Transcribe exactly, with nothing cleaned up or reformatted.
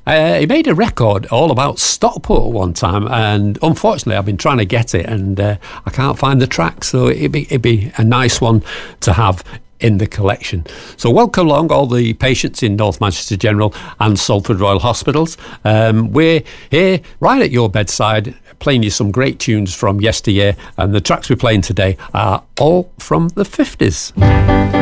Uh, he made a record all about Stockport one time, and unfortunately I've been trying to get it, and uh, I can't find the track, so it'd be, it'd be a nice one to have in the collection. So welcome along all the patients in North Manchester General and Salford Royal Hospitals. Um, we're here right at your bedside playing you some great tunes from yesteryear, and the tracks we're playing today are all from the fifties.